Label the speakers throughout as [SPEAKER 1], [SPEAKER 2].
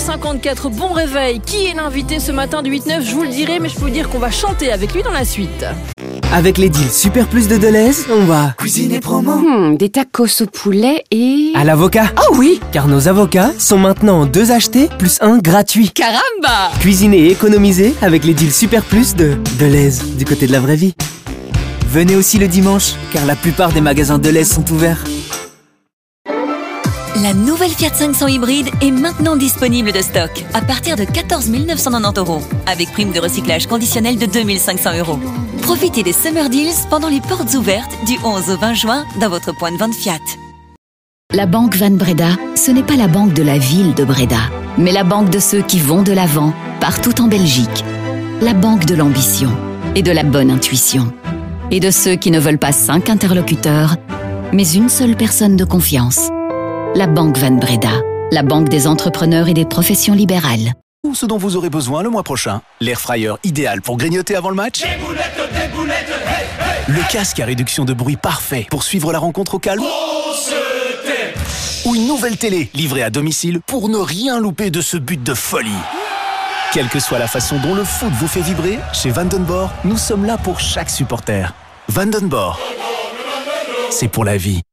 [SPEAKER 1] 7h54, bon réveil. Qui est l'invité ce matin du 8-9? Je vous le dirai, mais je peux vous dire qu'on va chanter avec lui dans la suite.
[SPEAKER 2] Avec les deals Super Plus de Deleuze, on va cuisiner promo.
[SPEAKER 3] Des tacos au poulet et...
[SPEAKER 2] À l'avocat.
[SPEAKER 3] Oh oui!
[SPEAKER 2] Car nos avocats sont maintenant 2 achetés plus 1 gratuit.
[SPEAKER 3] Caramba!
[SPEAKER 2] Cuisiner et économiser avec les deals Super Plus de Deleuze, du côté de la vraie vie. Venez aussi le dimanche, car la plupart des magasins Deleuze sont ouverts.
[SPEAKER 4] La nouvelle Fiat 500 hybride est maintenant disponible de stock à partir de 14 990 €, avec prime de recyclage conditionnelle de 2 500 €. Profitez des Summer Deals pendant les portes ouvertes du 11 au 20 juin dans votre point de vente Fiat.
[SPEAKER 5] La banque Van Breda, ce n'est pas la banque de la ville de Breda, mais la banque de ceux qui vont de l'avant, partout en Belgique. La banque de l'ambition et de la bonne intuition. Et de ceux qui ne veulent pas 5 interlocuteurs, mais une seule personne de confiance. La banque Van Breda, la banque des entrepreneurs et des professions libérales.
[SPEAKER 6] Ce dont vous aurez besoin le mois prochain. L'air fryer idéal pour grignoter avant le match. Des boulettes, hey, hey. Le casque à réduction de bruit parfait pour suivre la rencontre au calme. Ou une nouvelle télé livrée à domicile pour ne rien louper de ce but de folie. Quelle que soit la façon dont le foot vous fait vibrer, chez Vandenborg, nous sommes là pour chaque supporter. Vandenborg, c'est pour la vie.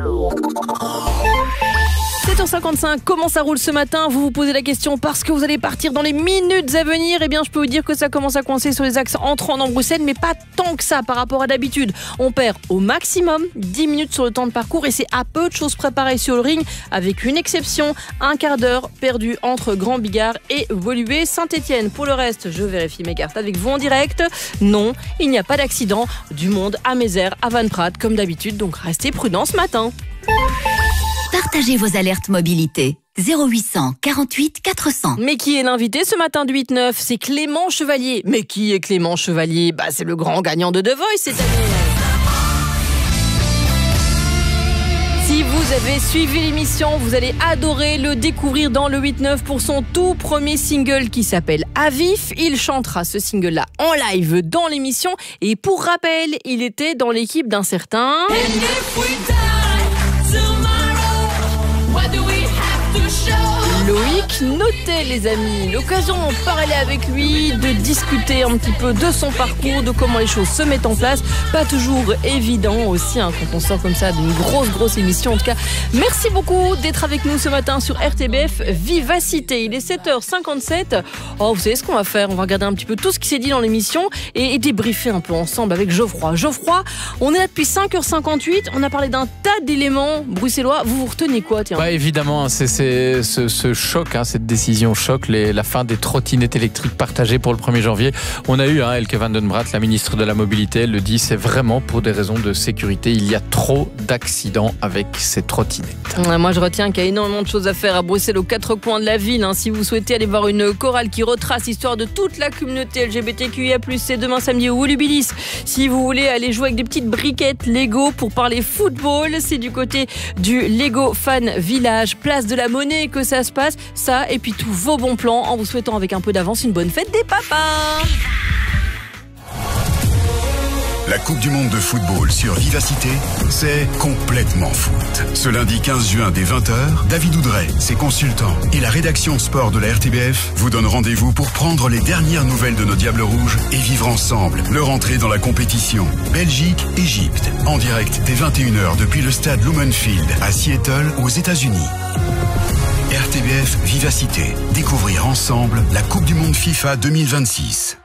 [SPEAKER 1] 7h55, comment ça roule ce matin? Vous vous posez la question parce que vous allez partir dans les minutes à venir. Eh bien, je peux vous dire que ça commence à coincer sur les axes entrant dans Bruxelles, mais pas tant que ça par rapport à d'habitude. On perd au maximum 10 minutes sur le temps de parcours et c'est à peu de choses préparées sur le ring, avec une exception, un quart d'heure perdu entre Grand Bigard et Woluwe Saint-Etienne. Pour le reste, je vérifie mes cartes avec vous en direct. Non, il n'y a pas d'accident du monde à Mézère, à Van Praat, comme d'habitude, donc restez prudents ce matin.
[SPEAKER 5] Partagez vos alertes mobilité. 0800 48 400.
[SPEAKER 1] Mais qui est l'invité ce matin du 8-9? C'est Clément Chevalier. Mais qui est Clément Chevalier? C'est le grand gagnant de The Voice cette année. Si vous avez suivi l'émission, vous allez adorer le découvrir dans le 8-9 pour son tout premier single qui s'appelle Avif. Il chantera ce single-là en live dans l'émission. Et pour rappel, il était dans l'équipe d'un certain... Loïc Notet, les amis. L'occasion d'en parler avec lui, de discuter un petit peu de son parcours, de comment les choses se mettent en place. Pas toujours évident aussi quand on sort comme ça d'une grosse émission. En tout cas, merci beaucoup d'être avec nous ce matin sur RTBF Vivacité. Il est 7h57. Oh, vous savez ce qu'on va faire? On va regarder un petit peu tout ce qui s'est dit dans l'émission et débriefer un peu ensemble avec Geoffroy. Geoffroy, on est là depuis 5h58. On a parlé d'un tas d'éléments bruxellois. Vous retenez quoi, tiens?
[SPEAKER 7] Évidemment, c'est ce choc, cette décision choc, la fin des trottinettes électriques partagées pour le 1er janvier. On a eu Elke van den Braat, la ministre de la Mobilité, elle le dit, c'est vraiment pour des raisons de sécurité. Il y a trop d'accidents avec ces trottinettes.
[SPEAKER 1] Moi, je retiens qu'il y a énormément de choses à faire à Bruxelles, aux 4 coins de la ville. Si vous souhaitez aller voir une chorale qui retrace l'histoire de toute la communauté LGBTQIA+, c'est demain samedi au Wolubilis. Si vous voulez aller jouer avec des petites briquettes Lego pour parler football, c'est du côté du Lego Fan Village, place de la Monnaie que ça se passe. Ça et puis tous vos bons plans en vous souhaitant avec un peu d'avance une bonne fête des papas.
[SPEAKER 8] La Coupe du Monde de football sur Vivacité, c'est complètement foot. Ce lundi 15 juin dès 20h, David Oudret, ses consultants et la rédaction sport de la RTBF vous donnent rendez-vous pour prendre les dernières nouvelles de nos Diables Rouges et vivre ensemble leur entrée dans la compétition. Belgique-Égypte, en direct dès 21h depuis le stade Lumenfield à Seattle aux États-Unis. RTBF Vivacité. Découvrir ensemble la Coupe du Monde FIFA 2026.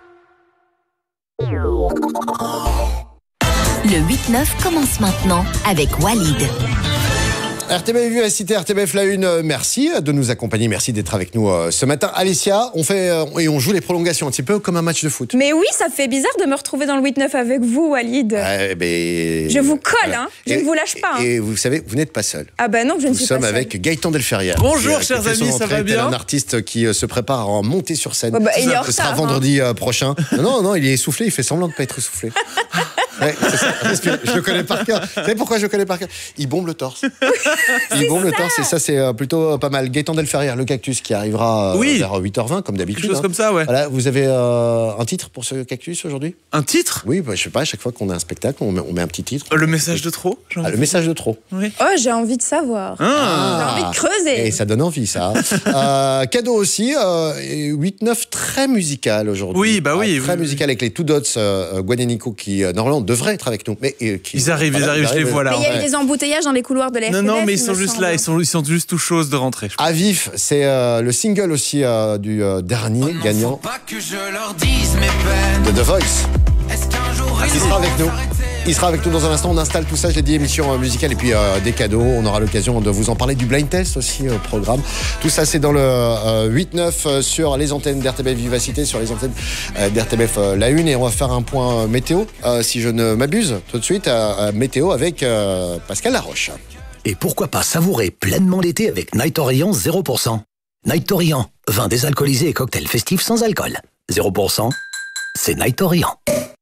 [SPEAKER 5] Le 8-9 commence maintenant avec Walid.
[SPEAKER 9] RTBF Vivacité, RTBF La Une, merci de nous accompagner, merci d'être avec nous ce matin. Alicia, on joue les prolongations un petit peu comme un match de foot.
[SPEAKER 10] Mais oui, ça fait bizarre de me retrouver dans le 8-9 avec vous, Walid.
[SPEAKER 9] Je
[SPEAKER 10] vous colle, je ne vous lâche pas.
[SPEAKER 9] Et vous savez, vous n'êtes pas seul.
[SPEAKER 10] Ah non, je ne suis pas seul.
[SPEAKER 9] Nous sommes avec Gaëtan Delferrière.
[SPEAKER 11] Bonjour chers amis, ça va bien?
[SPEAKER 9] Un artiste qui se prépare à en monter sur scène.
[SPEAKER 10] Il est en retard.
[SPEAKER 9] Ce sera vendredi prochain. Non, il est essoufflé, il fait semblant de ne pas être essoufflé. Ouais, c'est ça, respirer. Je le connais par cœur. Vous savez pourquoi je le connais par cœur? Il bombe le torse. Il bombe le torse et ça, c'est plutôt pas mal. Gaëtan Delferrière, le cactus qui arrivera vers 8h20, comme d'habitude.
[SPEAKER 11] Quelque chose comme ça, ouais.
[SPEAKER 9] Voilà, vous avez un titre pour ce cactus aujourd'hui?
[SPEAKER 11] Un titre?
[SPEAKER 9] Oui, je sais pas, à chaque fois qu'on a un spectacle, on met un petit titre.
[SPEAKER 11] Le message de trop?
[SPEAKER 9] Le message de trop.
[SPEAKER 11] Oui.
[SPEAKER 10] Oh, j'ai envie de savoir. J'ai envie de creuser.
[SPEAKER 9] Et ça donne envie, ça. Cadeau aussi, 8-9 très musical aujourd'hui.
[SPEAKER 11] Oui, bah oui.
[SPEAKER 9] Très musical avec les Two Dots, Gwen et Nico, qui normalement devraient être avec nous. Mais,
[SPEAKER 11] ils arrivent, je les vois là.
[SPEAKER 10] Mais il y a eu des embouteillages dans les couloirs de la RTBF.
[SPEAKER 11] Non, mais ils sont juste là, ils sont juste tout choses de rentrer.
[SPEAKER 9] À vif, c'est le single aussi du dernier gagnant de The Voice. Il sera avec nous. Il sera avec nous dans un instant. On installe tout ça, je l'ai dit, émission musicale et puis des cadeaux. On aura l'occasion de vous en parler, du blind test aussi au programme. Tout ça, c'est dans le 8-9 sur les antennes d'RTBF Vivacité, sur les antennes d'RTBF La Une. Et on va faire un point météo, si je ne m'abuse, tout de suite, météo avec Pascal Laroche.
[SPEAKER 12] Et pourquoi pas savourer pleinement l'été avec Night Orient 0%. Night Orient, vin désalcoolisé et cocktail festif sans alcool. 0%, c'est Night Orient.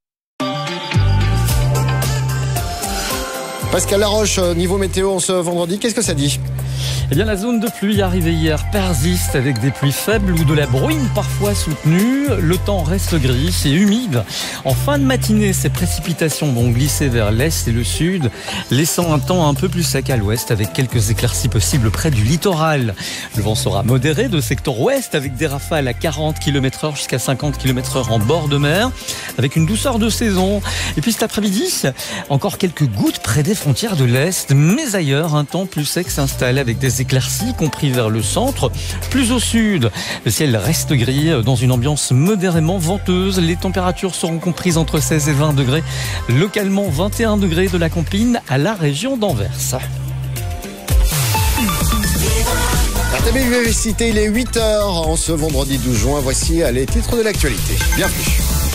[SPEAKER 9] Pascal Laroche, niveau météo en ce vendredi, qu'est-ce que ça dit?
[SPEAKER 13] Eh bien, la zone de pluie arrivée hier persiste avec des pluies faibles ou de la bruine parfois soutenue. Le temps reste gris et humide. En fin de matinée, ces précipitations vont glisser vers l'est et le sud, laissant un temps un peu plus sec à l'ouest avec quelques éclaircies possibles près du littoral. Le vent sera modéré de secteur ouest avec des rafales à 40 km/h jusqu'à 50 km/h en bord de mer, avec une douceur de saison. Et puis cet après-midi, encore quelques gouttes près des frontières de l'est, mais ailleurs, un temps plus sec s'installe avec des éclaircies, compris vers le centre. Plus au sud, le ciel reste gris dans une ambiance modérément venteuse. Les températures seront comprises entre 16 et 20 degrés. Localement, 21 degrés de la Compline à la région d'Anvers.
[SPEAKER 9] RTBF Vivacité, il est 8h en ce vendredi 12 juin. Voici les titres de l'actualité. Bienvenue.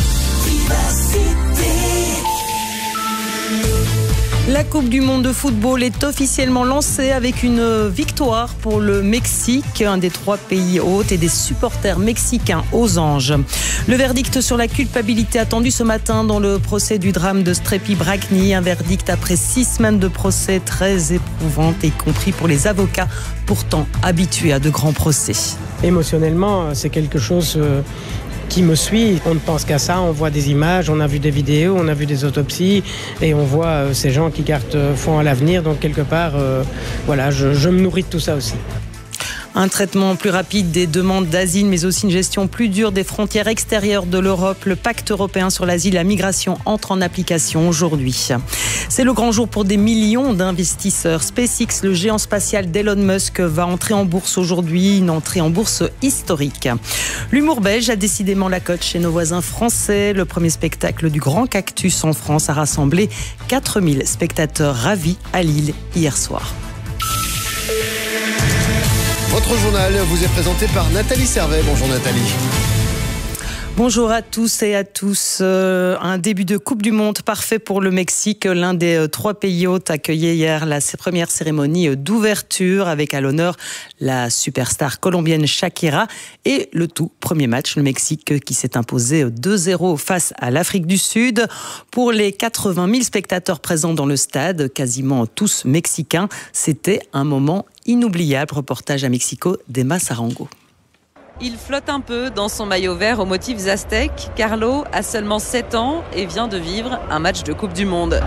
[SPEAKER 1] La Coupe du Monde de football est officiellement lancée avec une victoire pour le Mexique, un des 3 pays hôtes, et des supporters mexicains aux anges. Le verdict sur la culpabilité attendu ce matin dans le procès du drame de Strepy-Bracni, un verdict après 6 semaines de procès très éprouvante, y compris pour les avocats pourtant habitués à de grands procès.
[SPEAKER 14] Émotionnellement, c'est quelque chose qui me suit. On ne pense qu'à ça, on voit des images, on a vu des vidéos, on a vu des autopsies et on voit ces gens qui gardent foi à l'avenir. Donc quelque part, voilà, je me nourris de tout ça aussi.
[SPEAKER 1] Un traitement plus rapide des demandes d'asile, mais aussi une gestion plus dure des frontières extérieures de l'Europe. Le pacte européen sur l'asile et la migration entre en application aujourd'hui. C'est le grand jour pour des millions d'investisseurs. SpaceX, le géant spatial d'Elon Musk, va entrer en bourse aujourd'hui, une entrée en bourse historique. L'humour belge a décidément la cote chez nos voisins français. Le premier spectacle du Grand Cactus en France a rassemblé 4000 spectateurs ravis à Lille hier soir.
[SPEAKER 9] Votre journal vous est présenté par Nathalie Servet. Bonjour Nathalie.
[SPEAKER 1] Bonjour à tous et à tous. Un début de Coupe du Monde parfait pour le Mexique. L'un des 3 pays hôtes accueillait hier la première cérémonie d'ouverture avec à l'honneur la superstar colombienne Shakira et le tout premier match, le Mexique qui s'est imposé 2-0 face à l'Afrique du Sud. Pour les 80 000 spectateurs présents dans le stade, quasiment tous mexicains, c'était un moment inoubliable. Reportage à Mexico d'Emma Sarango.
[SPEAKER 15] Il flotte un peu dans son maillot vert aux motifs aztèques. Carlo a seulement 7 ans et vient de vivre un match de Coupe du Monde.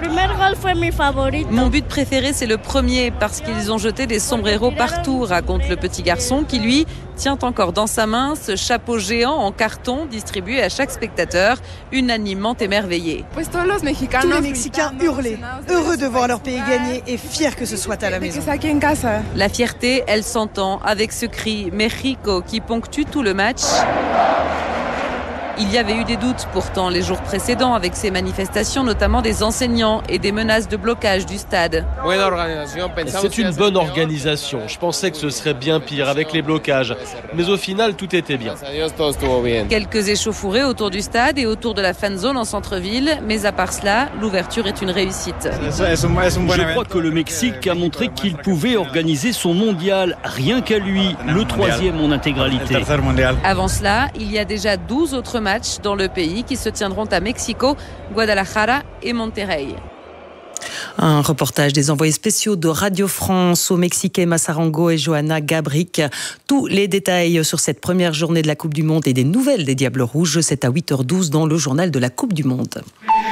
[SPEAKER 15] Mon but préféré, c'est le premier parce qu'ils ont jeté des sombreros partout, raconte le petit garçon qui, lui, tient encore dans sa main ce chapeau géant en carton distribué à chaque spectateur, unanimement émerveillé.
[SPEAKER 16] Tous les Mexicains hurlaient, heureux de voir leur pays gagner et fiers que ce soit à la maison.
[SPEAKER 15] La fierté, elle s'entend avec ce cri « México » qui ponctue tout le match. Il y avait eu des doutes pourtant les jours précédents avec ces manifestations, notamment des enseignants et des menaces de blocage du stade.
[SPEAKER 17] C'est une bonne organisation. Je pensais que ce serait bien pire avec les blocages. Mais au final, tout était bien.
[SPEAKER 15] Quelques échauffourées autour du stade et autour de la fan zone en centre-ville. Mais à part cela, l'ouverture est une réussite.
[SPEAKER 18] Je crois que le Mexique a montré qu'il pouvait organiser son mondial, rien qu'à lui, le 3e en intégralité.
[SPEAKER 15] Avant cela, il y a déjà 12 autres matchs matchs dans le pays qui se tiendront à Mexico, Guadalajara et Monterrey.
[SPEAKER 19] Un reportage des envoyés spéciaux de Radio France au Mexique, Emma Sarango et Johanna Gabric. Tous les détails sur cette première journée de la Coupe du Monde et des nouvelles des Diables Rouges, c'est à 8h12 dans le journal de la Coupe du Monde.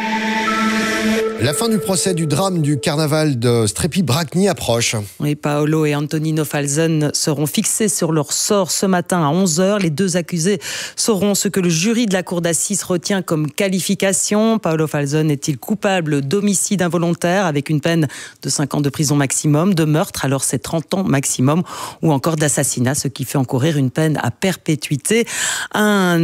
[SPEAKER 9] La fin du procès du drame du carnaval de Strepy-Bracni approche.
[SPEAKER 19] Et Paolo et Antonino Falzon seront fixés sur leur sort ce matin à 11h. Les deux accusés sauront ce que le jury de la cour d'assises retient comme qualification. Paolo Falzon est-il coupable d'homicide involontaire avec une peine de 5 ans de prison maximum, de meurtre, alors c'est 30 ans maximum, ou encore d'assassinat, ce qui fait encourir une peine à perpétuité. Un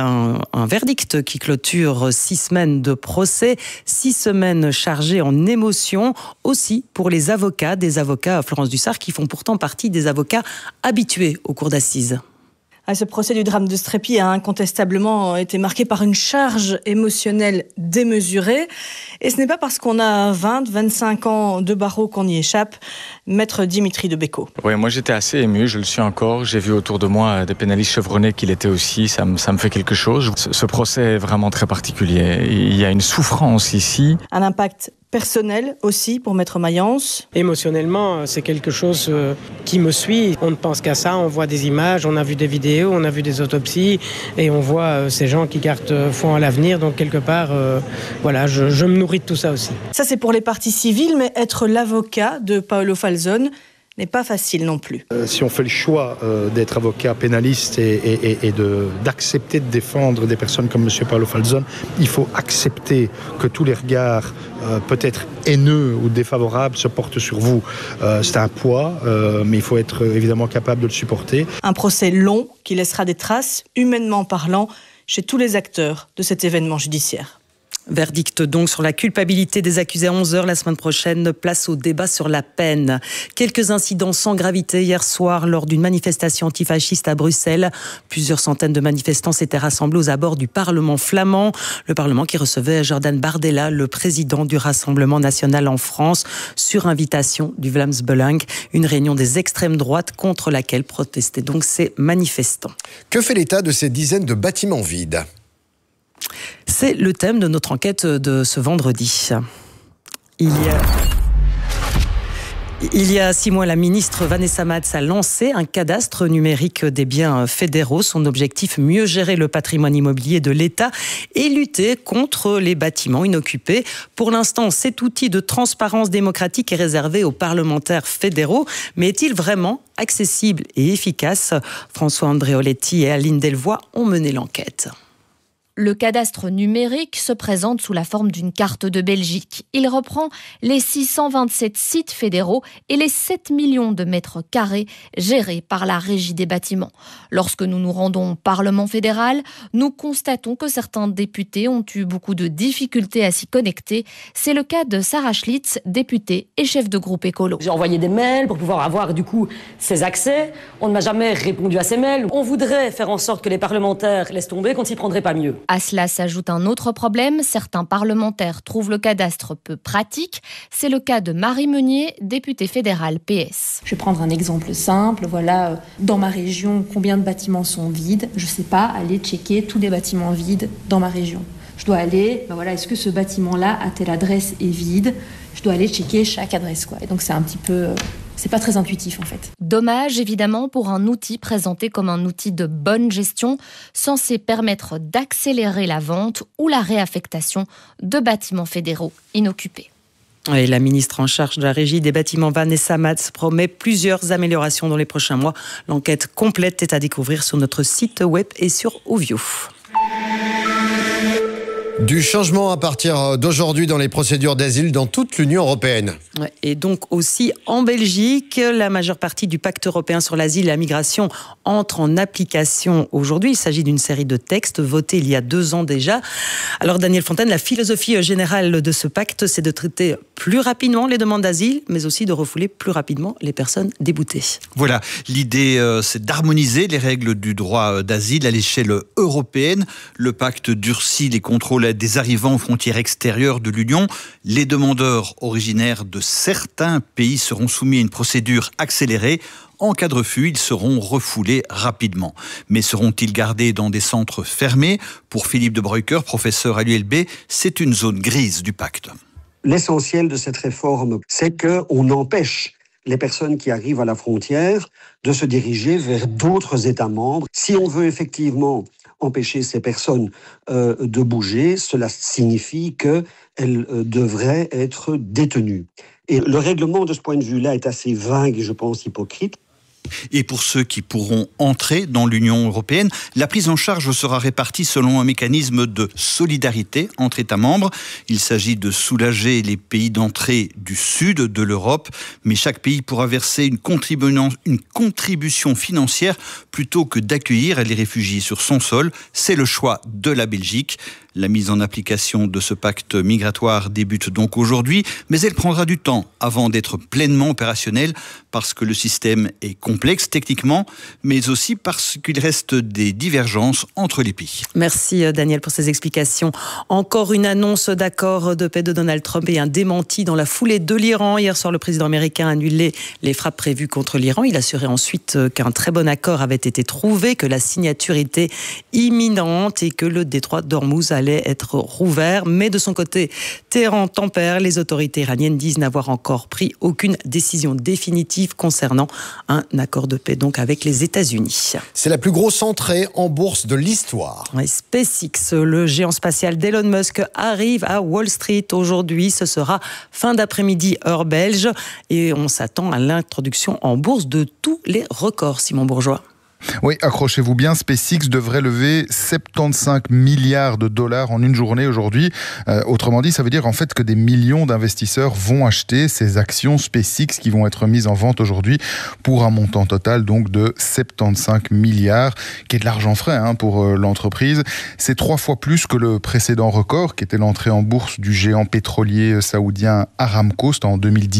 [SPEAKER 19] verdict qui clôture 6 semaines de procès, 6 semaines chargées en émotion, aussi pour les avocats, des avocats, Florence Dussart, qui font pourtant partie des avocats habitués aux cours d'assises.
[SPEAKER 20] Ce procès du drame de Strepy a incontestablement été marqué par une charge émotionnelle démesurée. Et ce n'est pas parce qu'on a 20-25 ans de barreau qu'on y échappe. Maître Dimitri Debecco.
[SPEAKER 21] Oui, moi j'étais assez ému, je le suis encore. J'ai vu autour de moi des pénalistes chevronnés qui l'étaient aussi. Ça me fait quelque chose. Ce procès est vraiment très particulier. Il y a une souffrance ici.
[SPEAKER 20] Un impact personnel aussi pour Maître Mayence.
[SPEAKER 14] Émotionnellement, c'est quelque chose qui me suit. On ne pense qu'à ça, on voit des images, on a vu des vidéos, on a vu des autopsies et on voit ces gens qui gardent foi en l'avenir. Donc quelque part, voilà, je me nourris de tout ça aussi.
[SPEAKER 20] Ça c'est pour les parties civiles, mais être l'avocat de Paolo Falzon n'est pas facile non plus.
[SPEAKER 22] Si on fait le choix d'être avocat pénaliste et d'accepter de défendre des personnes comme M. Paolo Falzon, il faut accepter que tous les regards peut-être haineux ou défavorables se portent sur vous. C'est un poids, mais il faut être évidemment capable de le supporter.
[SPEAKER 20] Un procès long qui laissera des traces, humainement parlant, chez tous les acteurs de cet événement judiciaire.
[SPEAKER 19] Verdict donc sur la culpabilité des accusés à 11h la semaine prochaine. Place au débat sur la peine. Quelques incidents sans gravité hier soir lors d'une manifestation antifasciste à Bruxelles. Plusieurs centaines de manifestants s'étaient rassemblés aux abords du Parlement flamand. Le Parlement qui recevait Jordan Bardella, le président du Rassemblement national en France, sur invitation du Vlaams Belang. Une réunion des extrêmes droites contre laquelle protestaient donc ces manifestants.
[SPEAKER 9] Que fait l'État de ces dizaines de bâtiments vides ?
[SPEAKER 19] C'est le thème de notre enquête de ce vendredi. Il y a 6 mois, la ministre Vanessa Matz a lancé un cadastre numérique des biens fédéraux. Son objectif, mieux gérer le patrimoine immobilier de l'État et lutter contre les bâtiments inoccupés. Pour l'instant, cet outil de transparence démocratique est réservé aux parlementaires fédéraux. Mais est-il vraiment accessible et efficace ? François Andréoletti et Aline Delvoye ont mené l'enquête.
[SPEAKER 23] Le cadastre numérique se présente sous la forme d'une carte de Belgique. Il reprend les 627 sites fédéraux et les 7 millions de mètres carrés gérés par la Régie des bâtiments. Lorsque nous nous rendons au Parlement fédéral, nous constatons que certains députés ont eu beaucoup de difficultés à s'y connecter. C'est le cas de Sarah Schlitz, députée et chef de groupe écolo.
[SPEAKER 24] J'ai envoyé des mails pour pouvoir avoir du coup ces accès. On ne m'a jamais répondu à ces mails. On voudrait faire en sorte que les parlementaires laissent tomber, qu'on ne s'y prendrait pas mieux.
[SPEAKER 23] À cela s'ajoute un autre problème. Certains parlementaires trouvent le cadastre peu pratique. C'est le cas de Marie Meunier, députée fédérale PS.
[SPEAKER 25] Je vais prendre un exemple simple. Voilà, dans ma région, combien de bâtiments sont vides ? Je ne sais pas aller checker tous les bâtiments vides dans ma région. Je dois aller, est-ce que ce bâtiment-là, à telle adresse, est vide ? Je dois aller checker chaque adresse, quoi. Et donc c'est un petit peu... c'est pas très intuitif en fait.
[SPEAKER 23] Dommage évidemment pour un outil présenté comme un outil de bonne gestion censé permettre d'accélérer la vente ou la réaffectation de bâtiments fédéraux inoccupés.
[SPEAKER 19] Et la ministre en charge de la Régie des bâtiments, Vanessa Matz, promet plusieurs améliorations dans les prochains mois. L'enquête complète est à découvrir sur notre site web et sur Ovio.
[SPEAKER 9] Du changement à partir d'aujourd'hui dans les procédures d'asile dans toute l'Union européenne.
[SPEAKER 19] Et donc aussi en Belgique, la majeure partie du pacte européen sur l'asile et la migration entre en application aujourd'hui. Il s'agit d'une série de textes votés il y a 2 ans déjà. Alors Daniel Fontaine, la philosophie générale de ce pacte, c'est de traiter plus rapidement les demandes d'asile, mais aussi de refouler plus rapidement les personnes déboutées.
[SPEAKER 26] Voilà, l'idée c'est d'harmoniser les règles du droit d'asile à l'échelle européenne. Le pacte durcit les contrôles des arrivants aux frontières extérieures de l'Union. Les demandeurs originaires de certains pays seront soumis à une procédure accélérée. En cas de refus, ils seront refoulés rapidement. Mais seront-ils gardés dans des centres fermés ? Pour Philippe de Bruycker, professeur à l'ULB, c'est une zone grise du pacte.
[SPEAKER 2] L'essentiel de cette réforme, c'est qu'on empêche les personnes qui arrivent à la frontière de se diriger vers d'autres États membres. Si on veut effectivement empêcher ces personnes de bouger, cela signifie qu'elles devraient être détenues. Et le règlement de ce point de vue-là est assez vague et je pense hypocrite.
[SPEAKER 26] Et pour ceux qui pourront entrer dans l'Union européenne, la prise en charge sera répartie selon un mécanisme de solidarité entre États membres. Il s'agit de soulager les pays d'entrée du sud de l'Europe, mais chaque pays pourra verser une contribution financière plutôt que d'accueillir les réfugiés sur son sol. C'est le choix de la Belgique. La mise en application de ce pacte migratoire débute donc aujourd'hui, mais elle prendra du temps avant d'être pleinement opérationnelle parce que le système est complexe techniquement, mais aussi parce qu'il reste des divergences entre les pays.
[SPEAKER 19] Merci Daniel pour ces explications. Encore une annonce d'accord de paix de Donald Trump et un démenti dans la foulée de l'Iran. Hier soir, le président américain a annulé les frappes prévues contre l'Iran. Il assurait ensuite qu'un très bon accord avait été trouvé, que la signature était imminente et que le détroit d'Ormuz allait être rouvert. Mais de son côté, Téhéran tempère. Les autorités iraniennes disent n'avoir encore pris aucune décision définitive concernant un accord de paix donc avec les États-Unis.
[SPEAKER 9] C'est la plus grosse entrée en bourse de l'histoire.
[SPEAKER 19] Ouais, SpaceX, le géant spatial d'Elon Musk, arrive à Wall Street aujourd'hui. Ce sera fin d'après-midi heure belge et on s'attend à l'introduction en bourse de tous les records. Simon Bourgeois.
[SPEAKER 3] Oui, accrochez-vous bien, SpaceX devrait lever 75 milliards de dollars en une journée aujourd'hui. Autrement dit, ça veut dire en fait que des millions d'investisseurs vont acheter ces actions SpaceX qui vont être mises en vente aujourd'hui pour un montant total donc de 75 milliards, qui est de l'argent frais pour l'entreprise. C'est 3 fois plus que le précédent record, qui était l'entrée en bourse du géant pétrolier saoudien Aramco, c'était en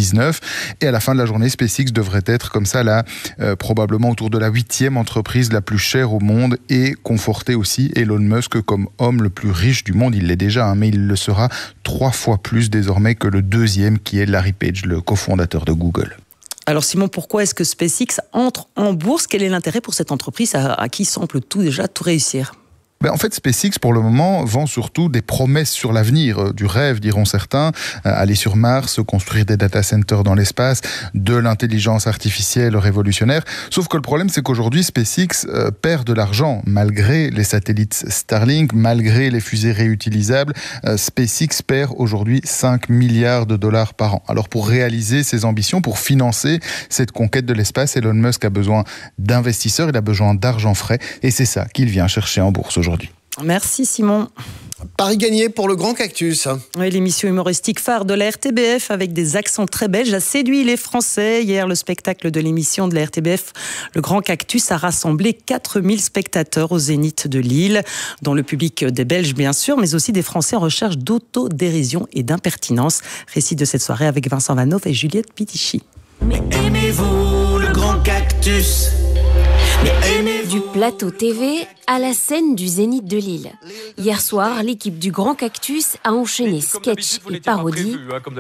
[SPEAKER 3] 2019. Et à la fin de la journée, SpaceX devrait être comme ça là, probablement autour de la 8e entreprise la plus chère au monde et conforter aussi Elon Musk comme homme le plus riche du monde. Il l'est déjà, mais il le sera 3 fois plus désormais que le deuxième qui est Larry Page, le cofondateur de Google.
[SPEAKER 19] Alors Simon, pourquoi est-ce que SpaceX entre en bourse ? Quel est l'intérêt pour cette entreprise à qui semble tout réussir ?
[SPEAKER 3] En fait, SpaceX, pour le moment, vend surtout des promesses sur l'avenir, du rêve, diront certains, aller sur Mars, construire des data centers dans l'espace, de l'intelligence artificielle révolutionnaire. Sauf que le problème, c'est qu'aujourd'hui, SpaceX perd de l'argent, malgré les satellites Starlink, malgré les fusées réutilisables. SpaceX perd aujourd'hui 5 milliards de dollars par an. Alors, pour réaliser ses ambitions, pour financer cette conquête de l'espace, Elon Musk a besoin d'investisseurs, il a besoin d'argent frais, et c'est ça qu'il vient chercher en bourse aujourd'hui.
[SPEAKER 19] Merci Simon.
[SPEAKER 9] Paris gagné pour le Grand Cactus.
[SPEAKER 19] Oui, l'émission humoristique phare de la RTBF avec des accents très belges a séduit les Français. Hier, le spectacle de l'émission de la RTBF, le Grand Cactus, a rassemblé 4000 spectateurs au Zénith de Lille, dont le public des Belges bien sûr, mais aussi des Français en recherche d'autodérision et d'impertinence. Récit de cette soirée avec Vincent Vanov et Juliette Pitichy.
[SPEAKER 4] Mais aimez-vous le Grand Cactus ?
[SPEAKER 6] Du plateau TV à la scène du Zénith de Lille. Hier soir, l'équipe du Grand Cactus a enchaîné sketchs et parodies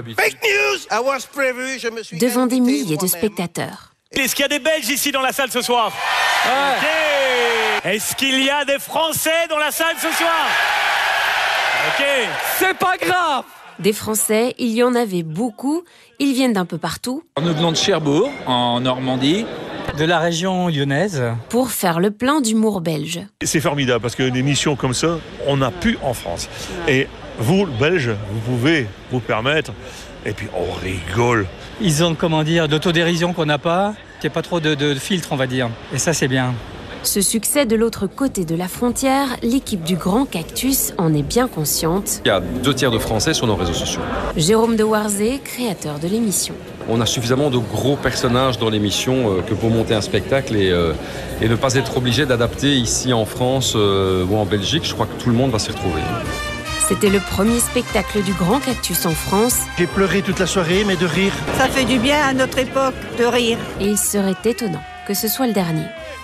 [SPEAKER 6] devant des milliers de spectateurs.
[SPEAKER 7] Est-ce qu'il y a des Belges ici dans la salle ce soir ? Okay. Est-ce qu'il y a des Français dans la salle ce soir ? Ok, c'est pas grave.
[SPEAKER 6] Des Français, il y en avait beaucoup. Ils viennent d'un peu partout.
[SPEAKER 8] Nous venons de Cherbourg, en Normandie.
[SPEAKER 13] De la région lyonnaise.
[SPEAKER 6] Pour faire le plein d'humour belge.
[SPEAKER 7] C'est formidable parce qu'une émission comme ça, on n'a plus en France. Et vous, Belges, vous pouvez vous permettre. Et puis on rigole.
[SPEAKER 13] Ils ont, de l'autodérision qu'on n'a pas. Il n'y a pas trop de filtres, on va dire. Et ça, c'est bien.
[SPEAKER 6] Ce succès de l'autre côté de la frontière, l'équipe du Grand Cactus en est bien consciente.
[SPEAKER 27] Il y a 2/3 de Français sur nos réseaux sociaux.
[SPEAKER 6] Jérôme de Warzé, créateur de l'émission.
[SPEAKER 27] On a suffisamment de gros personnages dans l'émission que pour monter un spectacle et ne pas être obligé d'adapter ici en France ou en Belgique. Je crois que tout le monde va s'y retrouver.
[SPEAKER 6] C'était le premier spectacle du Grand Cactus en France.
[SPEAKER 22] J'ai pleuré toute la soirée, mais de rire.
[SPEAKER 28] Ça fait du bien à notre époque, de rire.
[SPEAKER 6] Et il serait étonnant que ce soit le dernier.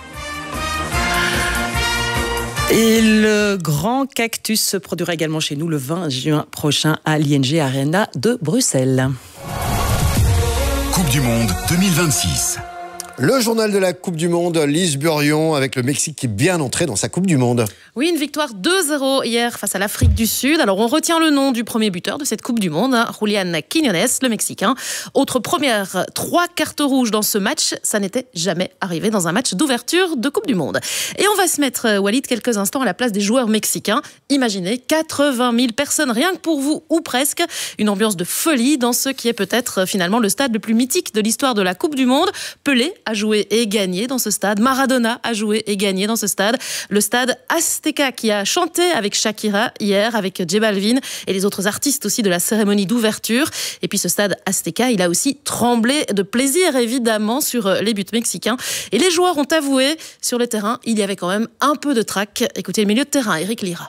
[SPEAKER 19] Et le Grand Cactus se produira également chez nous le 20 juin prochain à l'ING Arena de Bruxelles.
[SPEAKER 29] Coupe du Monde 2026.
[SPEAKER 9] Le journal de la Coupe du Monde, Lise Burion, avec le Mexique qui est bien entré dans sa Coupe du Monde.
[SPEAKER 1] Oui, une victoire 2-0 hier face à l'Afrique du Sud. Alors, on retient le nom du premier buteur de cette Coupe du Monde, Julián Quiñones, le Mexicain. Autre première, 3 cartes rouges dans ce match. Ça n'était jamais arrivé dans un match d'ouverture de Coupe du Monde. Et on va se mettre, Walid, quelques instants à la place des joueurs mexicains. Imaginez, 80 000 personnes, rien que pour vous, ou presque. Une ambiance de folie dans ce qui est peut-être finalement le stade le plus mythique de l'histoire de la Coupe du Monde. Pelé a joué et gagné dans ce stade. Maradona a joué et gagné dans ce stade. Le stade Azteca qui a chanté avec Shakira hier, avec J Balvin et les autres artistes aussi de la cérémonie d'ouverture. Et puis ce stade Azteca, il a aussi tremblé de plaisir évidemment sur les buts mexicains. Et les joueurs ont avoué, sur le terrain, il y avait quand même un peu de trac. Écoutez le milieu de terrain, Eric Lira.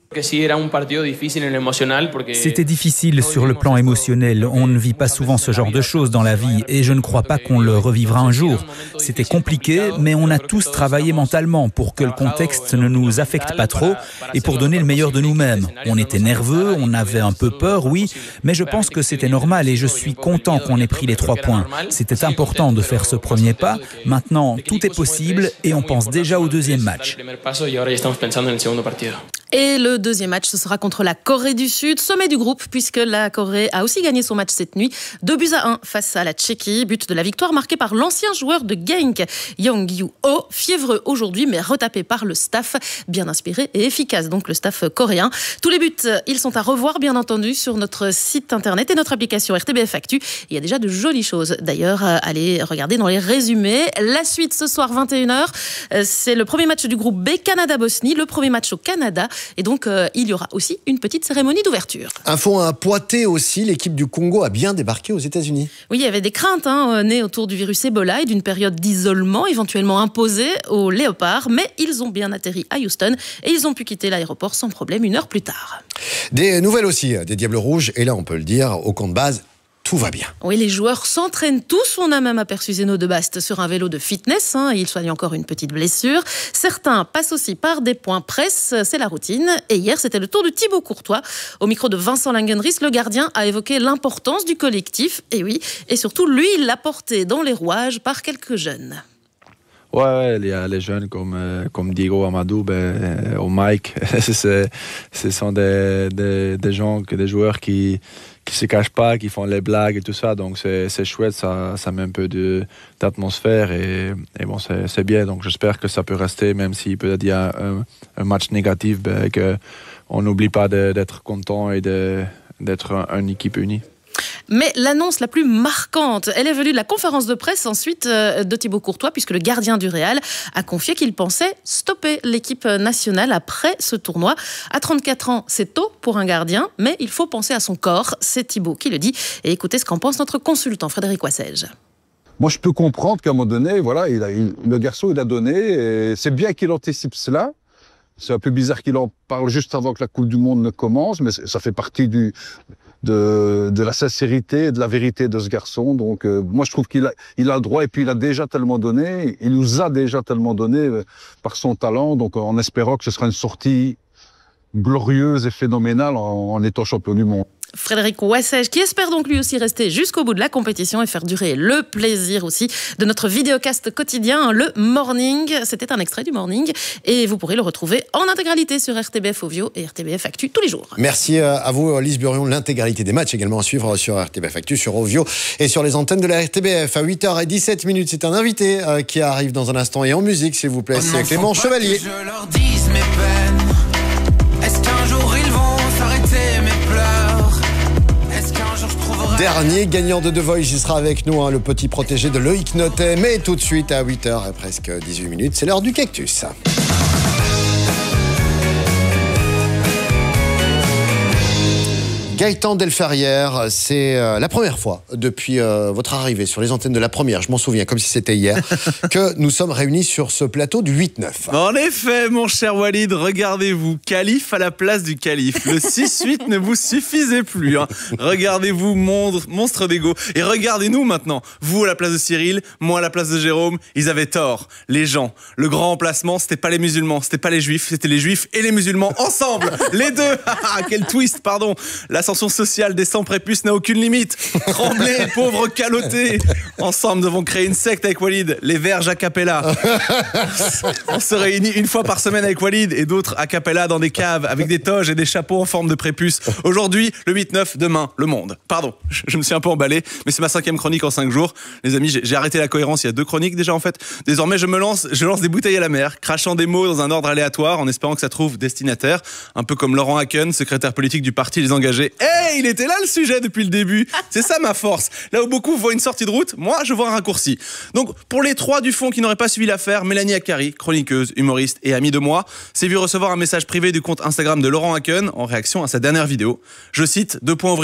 [SPEAKER 5] C'était difficile sur le plan émotionnel. On ne vit pas souvent ce genre de choses dans la vie et je ne crois pas qu'on le revivra un jour. C'était compliqué, mais on a tous travaillé mentalement pour que le contexte ne nous affecte pas trop et pour donner le meilleur de nous-mêmes. On était nerveux, on avait un peu peur, oui, mais je pense que c'était normal et je suis content qu'on ait pris les 3 points. C'était important de faire ce premier pas. Maintenant, tout est possible et on pense déjà au deuxième match.
[SPEAKER 1] Et le deuxième match, ce sera contre la Corée du Sud, sommet du groupe, puisque la Corée a aussi gagné son match cette nuit. 2-1 face à la Tchéquie. But de la victoire marqué par l'ancien joueur de Genk, Young Yoo-oh. Fiévreux aujourd'hui, mais retapé par le staff. Bien inspiré et efficace, donc le staff coréen. Tous les buts, ils sont à revoir, bien entendu, sur notre site internet et notre application RTBF Actu. Il y a déjà de jolies choses. D'ailleurs, allez regarder dans les résumés. La suite, ce soir, 21h. C'est le premier match du groupe B, Canada-Bosnie. Le premier match au Canada. Et donc, il y aura aussi une petite cérémonie d'ouverture.
[SPEAKER 9] Info à Poitiers aussi, l'équipe du Congo a bien débarqué aux États-Unis.
[SPEAKER 1] Oui, il y avait des craintes nées autour du virus Ebola et d'une période d'isolement éventuellement imposée aux léopards. Mais ils ont bien atterri à Houston et ils ont pu quitter l'aéroport sans problème 1 heure plus tard.
[SPEAKER 9] Des nouvelles aussi, des Diables Rouges. Et là, on peut le dire, au camp de base, tout va bien.
[SPEAKER 1] Oui, les joueurs s'entraînent tous. On a même aperçu Zeno de Bast sur un vélo de fitness. Il soigne encore une petite blessure. Certains passent aussi par des points presse. C'est la routine. Et hier, c'était le tour de Thibaut Courtois. Au micro de Vincent Langenries, le gardien a évoqué l'importance du collectif. Et oui, et surtout, lui, il l'a porté dans les rouages par quelques jeunes.
[SPEAKER 10] Ouais, il y a les jeunes comme Diego Amadou, ou Mike. Ce sont des gens, des joueurs qui se cachent pas, qui font les blagues et tout ça. Donc c'est chouette, ça met un peu d'atmosphère et bon, c'est bien. Donc j'espère que ça peut rester, même si peut-être il y a un match négatif, qu'on n'oublie pas d'être content et d'être une équipe unie.
[SPEAKER 1] Mais l'annonce la plus marquante, elle est venue de la conférence de presse ensuite de Thibaut Courtois, puisque le gardien du Real a confié qu'il pensait stopper l'équipe nationale après ce tournoi. À 34 ans, c'est tôt pour un gardien, mais il faut penser à son corps. C'est Thibaut qui le dit. Et écoutez ce qu'en pense notre consultant Frédéric Wassège.
[SPEAKER 11] Moi, je peux comprendre qu'à un moment donné, voilà, le garçon, il a donné. Et c'est bien qu'il anticipe cela. C'est un peu bizarre qu'il en parle juste avant que la Coupe du Monde ne commence, mais ça fait partie de la sincérité et de la vérité de ce garçon. Donc moi je trouve qu'il a le droit, et puis il a déjà tellement donné, il nous a déjà tellement donné par son talent, donc en espérant que ce sera une sortie glorieuse et phénoménale en étant champion du monde.
[SPEAKER 1] Frédéric Wassège, qui espère donc lui aussi rester jusqu'au bout de la compétition et faire durer le plaisir aussi de notre vidéocast quotidien, le Morning. C'était un extrait du Morning et vous pourrez le retrouver en intégralité sur RTBF Ovio et RTBF Actu tous les jours.
[SPEAKER 9] Merci à vous, Lise Burion. L'intégralité des matchs également à suivre sur RTBF Actu, sur Ovio et sur les antennes de la RTBF. À 8h17, c'est un invité qui arrive dans un instant, et en musique, s'il vous plaît, c'est Clément Chevalier.
[SPEAKER 4] Je leur dise mes peines. Est-ce qu'un jour ils vont s'arrêter mes pleurs?
[SPEAKER 9] Dernier gagnant de The Voice, il sera avec nous, le petit protégé de Loïc Notet. Mais tout de suite, à 8h et presque 18, c'est l'heure du cactus. Gaëtan Delferrière, c'est la première fois depuis votre arrivée sur les antennes de La Première, je m'en souviens comme si c'était hier, que nous sommes réunis sur ce plateau du 8-9.
[SPEAKER 12] En effet, mon cher Walid, regardez-vous, calife à la place du calife. Le 6-8 ne vous suffisait plus. Regardez-vous, monstre d'ego. Et regardez-nous maintenant, vous à la place de Cyril, moi à la place de Jérôme. Ils avaient tort, les gens. Le grand emplacement, c'était pas les musulmans, c'était pas les juifs, c'était les juifs et les musulmans ensemble. Les deux. Quel twist, pardon. La l'ascension sociale des sans-prépuces n'a aucune limite. Tremblez, pauvres calotés. Ensemble, nous devons créer une secte avec Walid, les Verges a cappella. On se réunit une fois par semaine avec Walid et d'autres a cappella dans des caves avec des toges et des chapeaux en forme de prépuce. Aujourd'hui, le 8-9, demain, le monde. Pardon, je me suis un peu emballé, mais c'est ma 5e chronique en 5 jours. Les amis, j'ai arrêté la cohérence il y a 2 chroniques déjà en fait. Désormais, je lance des bouteilles à la mer, crachant des mots dans un ordre aléatoire en espérant que ça trouve destinataire. Un peu comme Laurent Haken, secrétaire politique du parti Les Engagés. Hey, il était là le sujet depuis le début. C'est ça ma force. Là où beaucoup voient une sortie de route, moi je vois un raccourci. Donc pour les 3 du fond qui n'auraient pas suivi l'affaire, Mélanie Akkari, chroniqueuse, humoriste et amie de moi, s'est vue recevoir un message privé du compte Instagram de Laurent Haken en réaction à sa dernière vidéo. Je cite,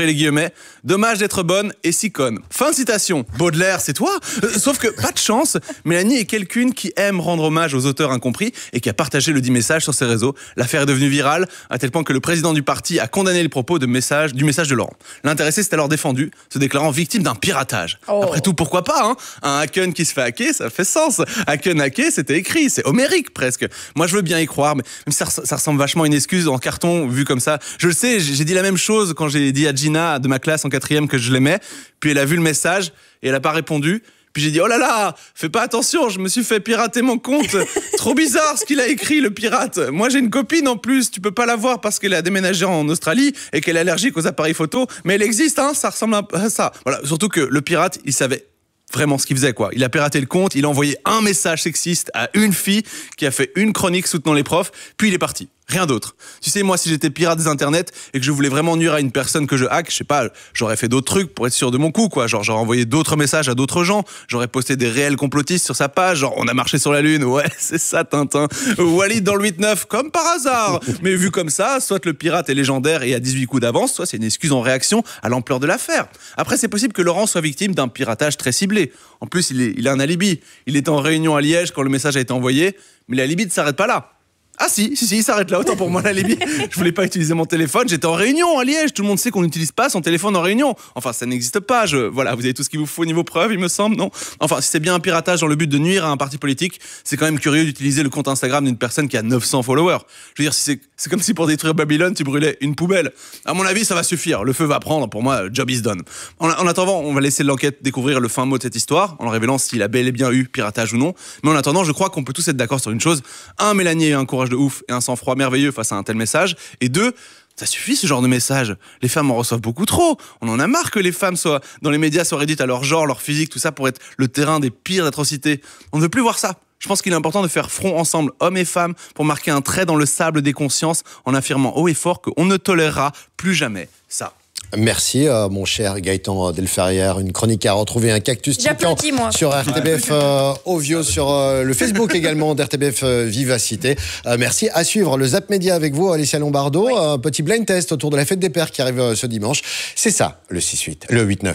[SPEAKER 12] « Dommage d'être bonne et si conne ». Fin de citation. Baudelaire, c'est toi ? Sauf que, pas de chance, Mélanie est quelqu'une qui aime rendre hommage aux auteurs incompris et qui a partagé le dit message sur ses réseaux. L'affaire est devenue virale, à tel point que le président du parti a condamné les propos du message de Laurent. L'intéressé s'est alors défendu, se déclarant victime d'un piratage. Après tout, pourquoi pas, hein ? Un Haken qui se fait hacker, ça fait sens. Haken hacké, c'était écrit, c'est homérique presque. Moi, je veux bien y croire, mais même si ça ressemble vachement à une excuse en carton, vu comme ça. Je le sais, j'ai dit la même chose quand j'ai dit à Gina de ma classe en 4e que je l'aimais, puis elle a vu le message et elle a pas répondu. Puis j'ai dit, oh là là, fais pas attention, je me suis fait pirater mon compte. Trop bizarre ce qu'il a écrit, le pirate. Moi, j'ai une copine en plus, tu peux pas la voir parce qu'elle a déménagé en Australie et qu'elle est allergique aux appareils photo. Mais elle existe, hein, ça ressemble à ça. Voilà, surtout que le pirate, il savait vraiment ce qu'il faisait, quoi. Il a piraté le compte, il a envoyé un message sexiste à une fille qui a fait une chronique soutenant les profs, puis il est parti. Rien d'autre. Tu sais, moi, si j'étais pirate des internets et que je voulais vraiment nuire à une personne que je hack, je sais pas, j'aurais fait d'autres trucs pour être sûr de mon coup, quoi. Genre, j'aurais envoyé d'autres messages à d'autres gens. J'aurais posté des réels complotistes sur sa page. Genre, on a marché sur la Lune. Ouais, c'est ça, Tintin. Walid dans le 8-9, comme par hasard. Mais vu comme ça, soit le pirate est légendaire et a 18 coups d'avance, soit c'est une excuse en réaction à l'ampleur de l'affaire. Après, c'est possible que Laurent soit victime d'un piratage très ciblé. En plus, il a un alibi. Il était en réunion à Liège quand le message a été envoyé. Mais l'alibi ne s'arrête pas là. Ah si, il s'arrête là, autant pour moi l'alibi. Je voulais pas utiliser mon téléphone, j'étais en réunion à Liège. Tout le monde sait qu'on n'utilise pas son téléphone en réunion. Enfin, ça n'existe pas. Voilà, vous avez tout ce qu'il vous faut au niveau preuve, il me semble, non ? Enfin, si c'est bien un piratage dans le but de nuire à un parti politique, c'est quand même curieux d'utiliser le compte Instagram d'une personne qui a 900 followers. Je veux dire, c'est comme si pour détruire Babylone, tu brûlais une poubelle. À mon avis, ça va suffire. Le feu va prendre. Pour moi, job is done. En attendant, on va laisser l'enquête découvrir le fin mot de cette histoire, en révélant s'il a bel et bien eu piratage ou non. Mais en attendant, je crois qu'on peut tous être d'accord sur une chose. 1, Mélanie a un courage de ouf et un sang-froid merveilleux face à un tel message. Et 2, ça suffit ce genre de message. Les femmes en reçoivent beaucoup trop. On en a marre que les femmes soient dans les médias soient réduites à leur genre, leur physique, tout ça pour être le terrain des pires atrocités. On ne veut plus voir ça. Je pense qu'il est important de faire front ensemble, hommes et femmes, pour marquer un trait dans le sable des consciences en affirmant haut et fort qu'on ne tolérera plus jamais ça.
[SPEAKER 9] Merci, mon cher Gaëtan Delferrière. Une chronique à retrouver, un cactus piquant sur RTBF Ovio, sur le Facebook également d'RTBF Vivacité. Merci. À suivre le Zap Média avec vous, Alicia Lombardo. Oui. Un petit blind test autour de la fête des pères qui arrive ce dimanche. C'est ça, le 6-8, le 8-9.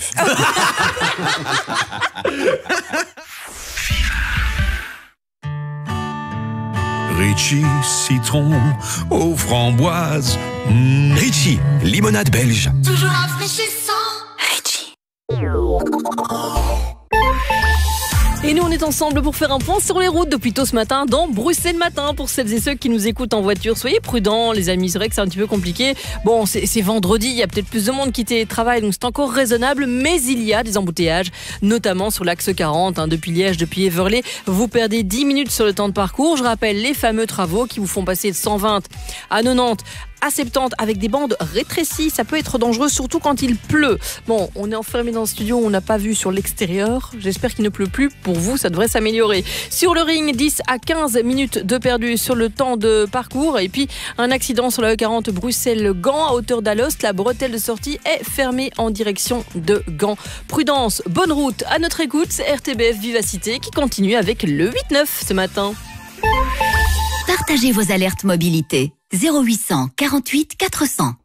[SPEAKER 14] Ritchie, citron aux framboises. Ritchie, limonade belge.
[SPEAKER 15] Toujours rafraîchissant. Ritchie.
[SPEAKER 16] Et nous, on est ensemble pour faire un point sur les routes depuis tôt ce matin dans Bruxelles Matin. Pour celles et ceux qui nous écoutent en voiture, soyez prudents, les amis. C'est vrai que c'est un petit peu compliqué. Bon, c'est vendredi, il y a peut-être plus de monde qui télétravaille, donc c'est encore raisonnable. Mais il y a des embouteillages, notamment sur l'axe 40, depuis Liège, depuis Everley. Vous perdez 10 minutes sur le temps de parcours. Je rappelle les fameux travaux qui vous font passer de 120 à 90. À 70 avec des bandes rétrécies, ça peut être dangereux, surtout quand il pleut. Bon, on est enfermé dans le studio, on n'a pas vu sur l'extérieur. J'espère qu'il ne pleut plus. Pour vous, ça devrait s'améliorer. Sur le ring, 10 à 15 minutes de perdu sur le temps de parcours. Et puis, un accident sur la E40 Bruxelles-Gand à hauteur d'Alost. La bretelle de sortie est fermée en direction de Gand. Prudence, bonne route à notre écoute. C'est RTBF Vivacité qui continue avec le 8-9 ce matin.
[SPEAKER 15] Partagez vos alertes mobilité. 0800 48 400.